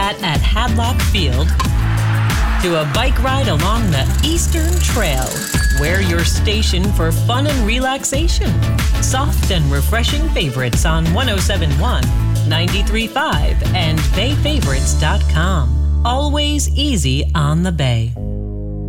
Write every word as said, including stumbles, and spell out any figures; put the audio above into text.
chat at Hadlock Field to a bike ride along the Eastern Trail. We're your station for fun and relaxation. Soft and refreshing favorites on one oh seven point one, ninety-three point five, and bay favorites dot com. Always easy on the Bay.